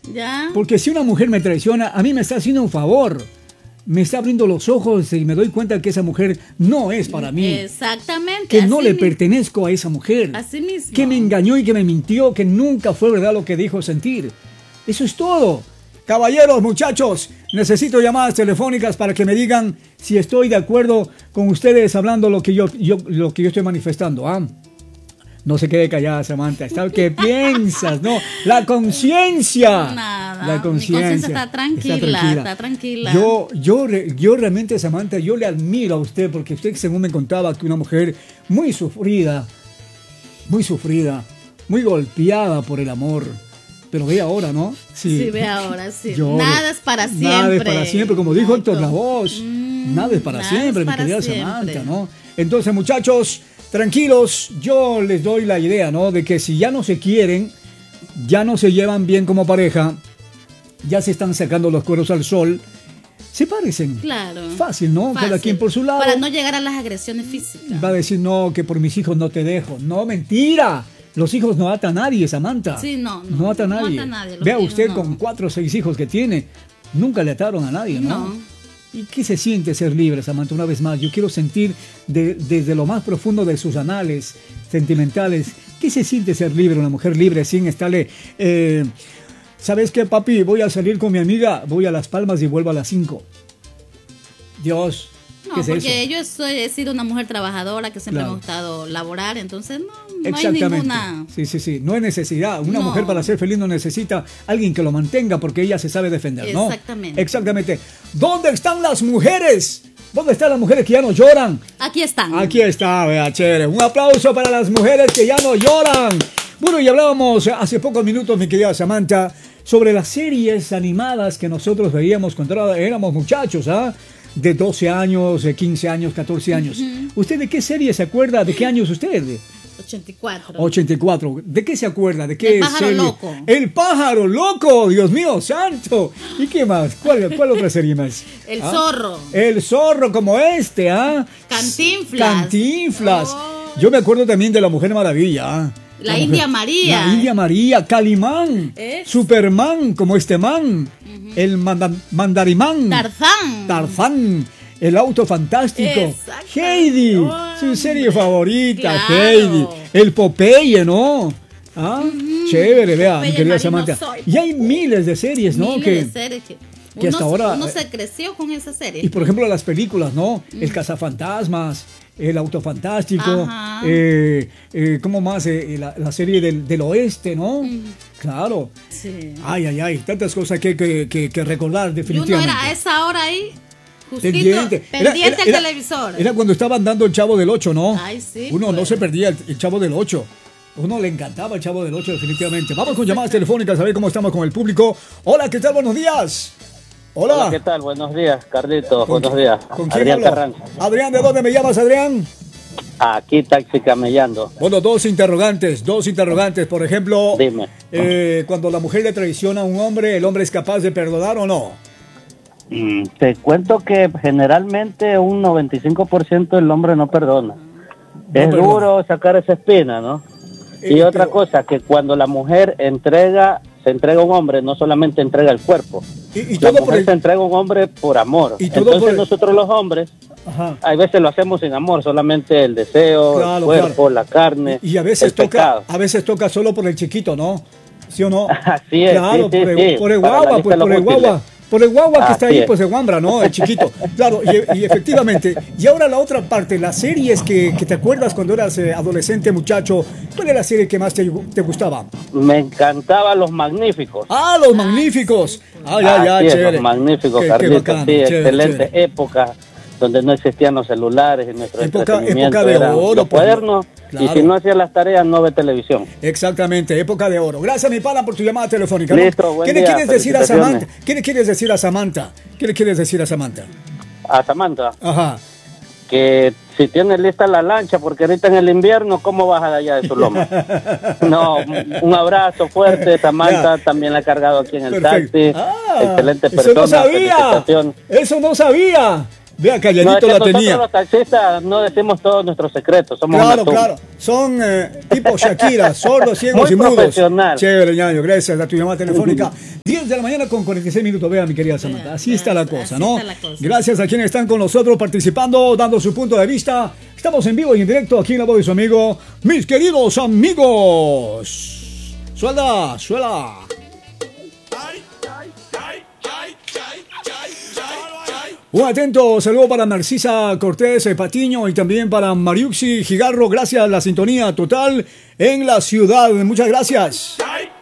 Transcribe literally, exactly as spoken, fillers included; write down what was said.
Ya. Porque si una mujer me traiciona, a mí me está haciendo un favor. Me está abriendo los ojos y me doy cuenta que esa mujer no es para mí. Exactamente. Que no le mi... pertenezco a esa mujer. Así mismo. Que me engañó y que me mintió, que nunca fue verdad lo que dijo sentir. Eso es todo. Caballeros, muchachos, necesito llamadas telefónicas para que me digan si estoy de acuerdo con ustedes hablando lo que yo, yo, lo que yo estoy manifestando. ¿Ah? No se quede callada, Samantha. ¿Qué piensas? No, la conciencia. Nada. La conciencia está tranquila, está tranquila. Está tranquila. Yo, yo, yo realmente, Samantha, yo le admiro a usted porque usted, según me contaba, que una mujer muy sufrida, muy sufrida, muy golpeada por el amor. Pero ve ahora, ¿no? Sí, sí ve ahora, sí. Yo, nada es para siempre. Nada es para siempre, como dijo Héctor Lavoe. Mm, nada es para nada siempre, es mi para querida siempre. Samantha, ¿no? Entonces, muchachos, tranquilos, yo les doy la idea, ¿no? De que si ya no se quieren, ya no se llevan bien como pareja, ya se están sacando los cueros al sol, sepárense. Claro. Fácil, ¿no? Fácil. Cada quien por su lado. Para no llegar a las agresiones físicas. Va a decir, no, que por mis hijos no te dejo. No, mentira. Los hijos no atan a nadie, Samantha. Sí, no. No, no atan a nadie. No ata a nadie Vea hijos, usted no. con cuatro o seis hijos que tiene, nunca le ataron a nadie, ¿no? No. ¿Y qué se siente ser libre, Samantha? Una vez más, yo quiero sentir de, desde lo más profundo de sus anales sentimentales, ¿qué se siente ser libre, una mujer libre sin estarle... Eh, ¿Sabes qué, papi? Voy a salir con mi amiga, voy a Las Palmas y vuelvo a las cinco. Dios... No, es porque eso? yo soy, he sido una mujer trabajadora que siempre Claro. me ha gustado laborar, entonces no, no hay Exactamente. ninguna... Sí, sí, sí. No hay necesidad. Una No. mujer para ser feliz no necesita alguien que lo mantenga porque ella se sabe defender, ¿no? Exactamente. Exactamente. ¿Dónde están las mujeres? ¿Dónde están las mujeres que ya no lloran? Aquí están. Aquí está, vea, chévere. Un aplauso para las mujeres que ya no lloran. Bueno, y hablábamos hace pocos minutos, mi querida Samantha, sobre las series animadas que nosotros veíamos cuando éramos muchachos, ¿ah? De doce años, de quince años, catorce años. Uh-huh. ¿Usted de qué serie se acuerda? ¿De qué años usted? ochenta y cuatro. ochenta y cuatro. ¿De qué se acuerda? ¿De qué El pájaro serie? loco. El pájaro loco, Dios mío, santo. ¿Y qué más? ¿Cuál, cuál otra serie más? El ¿Ah? zorro. El zorro como este, ¿ah? Cantinflas. Cantinflas. Oh. Yo me acuerdo también de la Mujer Maravilla, ¿ah? La, la India mujer, María. La India María, Calimán, es. Superman, como este man, uh-huh. El manda, Mandarimán, Tarzán. Tarzán, el auto fantástico, Heidi, oh, su serie favorita, claro. Heidi, el Popeye, ¿no? ¿Ah? Uh-huh. Chévere, vea, mi querida Samantha. Y hay miles de series, ¿no? Miles que, de series que... que uno, hasta ahora... Uno se creció con esa serie. Y por ejemplo las películas, ¿no? Mm. El Cazafantasmas, el Auto Fantástico, eh, eh, ¿cómo más? Eh, la, la serie del, del oeste, ¿no? Mm. Claro. Sí. Ay, ay, ay, tantas cosas que, que, que, que recordar definitivamente. Y uno era a esa hora ahí, justito, pendiente, pendiente era, era, al era, televisor. Era cuando estaban dando el Chavo del Ocho, ¿no? Ay, sí. Uno pues. no se perdía el, el Chavo del Ocho. Uno le encantaba el Chavo del Ocho, definitivamente. Vamos con llamadas telefónicas a ver cómo estamos con el público. Hola, ¿qué tal? Buenos días. Hola. Hola, ¿qué tal? Buenos días, Carlitos. Buenos días. ¿Con quién Adrián hablo? Carranza. Adrián, ¿de dónde me llamas, Adrián? Aquí taxi camellando. Bueno, dos interrogantes, dos interrogantes. Por ejemplo, Dime. Eh, cuando la mujer le traiciona a un hombre, ¿el hombre es capaz de perdonar o no? Mm, te cuento que generalmente un noventa y cinco por ciento el hombre no perdona. No es perdona. duro sacar esa espina, ¿no? Eh, y otra pero... cosa, que cuando la mujer entrega, se entrega a un hombre, no solamente entrega el cuerpo. Y, y la todo mujer por el... se entrega a un hombre por amor. Y todo Entonces por el... nosotros los hombres, Ajá. hay veces lo hacemos sin amor, solamente el deseo, Claro, el cuerpo, claro. la carne, Y a veces el toca, pecado. a veces toca solo por el chiquito, ¿no? ¿Sí o no? Así es, claro, sí, sí, por, el, sí, por el para la guagua, lista pues de por los el guagua. útiles. Por el guagua que Así está ahí, es. pues el guambra, ¿no? El chiquito. Claro, y, y efectivamente. Y ahora la otra parte, las series que, que te acuerdas cuando eras eh, adolescente, muchacho. ¿Cuál era la serie que más te, te gustaba? Me encantaban Los Magníficos. Ah, Los Magníficos. Ah, ya, ya, Así es, chévere. Los Magníficos, Qué- qué Carlitos, bacano, sí, chévere, excelente chévere. época donde no existían los celulares y nuestro Época- entretenimiento época de eran oro, los pues, cuadernos, claro. y si no hacías las tareas no ve televisión. Exactamente, época de oro. Gracias, mi pana, por tu llamada telefónica. ¿no? Listo, buen ¿Qué le día, quieres decir a felicitaciones. Samantha? ¿Qué le quieres decir a Samantha? ¿Qué le quieres decir a Samantha? A Samantha, Ajá. que si tienes lista la lancha, porque ahorita en el invierno, ¿cómo bajas de allá de su loma? No, un abrazo fuerte, Samantha, Ya. también la he cargado aquí en el Perfecto. taxi. Ah, Excelente eso persona, no sabía. felicitación. Eso no sabía. Vea, No, calladito es que la nosotros tenía. los taxistas no decimos todos nuestros secretos, somos Claro, una tumba. claro. Son eh, tipo Shakira, sordos, ciegos Muy y mudos. profesional. Chévere, ñaño, gracias a tu llamada telefónica. diez de la mañana con cuarenta y seis minutos. Vea, mi querida Samantha. Así Vea, está la vea, cosa, así ¿no? está la cosa. Gracias a quienes están con nosotros participando, dando su punto de vista. Estamos en vivo y en directo aquí en la voz de su amigo. Mis queridos amigos. Suelda, suela. Un atento saludo para Narcisa Cortés eh, Patiño y también para Mariuxi Gigarro. Gracias, la sintonía total en la ciudad. Muchas gracias.